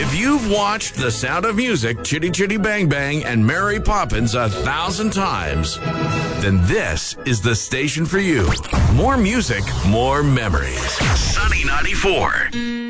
If you've watched The Sound of Music, Chitty Chitty Bang Bang, and Mary Poppins 1,000 times, then this is the station for you. More music, more memories. Sunny 94.